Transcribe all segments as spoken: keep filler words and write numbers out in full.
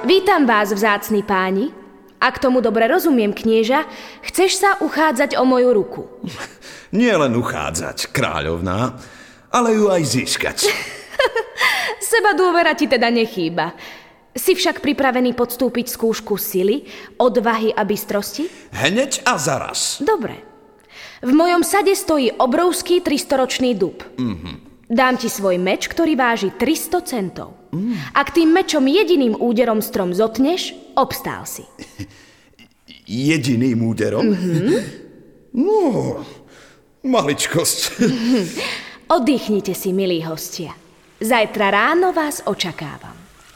Vítam vás, vzácni páni. Ak tomu dobre rozumiem, knieža, chceš sa uchádzať o moju ruku. Nie len uchádzať, kráľovná, ale ju aj získať. Seba dôvera ti teda nechýba. Si však pripravený podstúpiť skúšku sily, odvahy a bystrosti? Hneď a zaraz. Dobre. V mojom sade stojí obrovský tristoročný dub. Mhm. Dám ti svoj meč, ktorý váži tristo centov. Mm. Ak tým mečom jediným úderom strom zotneš, obstál si. Jediným úderom? Mm-hmm. No, maličkosť. Oddychnite si, milí hostia. Zajtra ráno vás očakávam.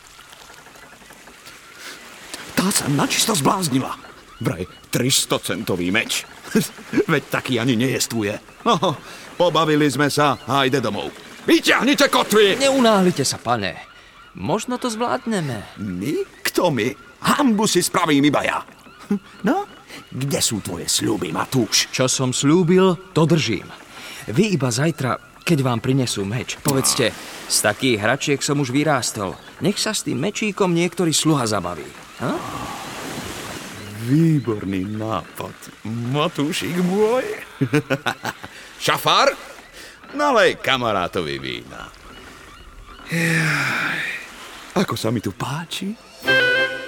Tá sa načisto zbláznila. Vraj tristocentový meč. Veď taký ani nejestvuje. No, pobavili sme sa a ide domov. Vyťahnite kotvy! Neunáhlite sa, pane. Možno to zvládneme. My? Kto my? Hanbu si spravím iba ja. No, kde sú tvoje sľuby, Matúš? Čo som slúbil, to držím. Vy iba zajtra, keď vám prinesú meč, povedzte, z takých hračiek som už vyrástol. Nech sa s tým mečíkom niektorý sluha zabaví. Ha? Výborný nápad, Matúšik môj. Šafár, nalej kamarátovi vína. Jaj, ako sa mi tu páči.